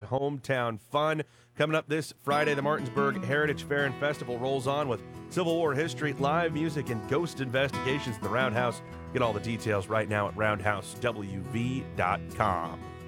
hometown fun. Coming up this Friday, the Martinsburg Heritage Fair and Festival rolls on with Civil War history, live music, and ghost investigations in the Roundhouse. Get all the details right now at roundhousewv.com.